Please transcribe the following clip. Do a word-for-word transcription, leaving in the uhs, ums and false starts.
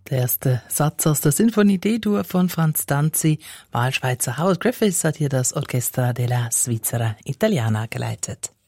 Der erste Satz aus der Sinfonie D-Dur von Franz Danzi. Wahlschweizer Howard Griffiths hat hier das Orchestra della Svizzera Italiana geleitet.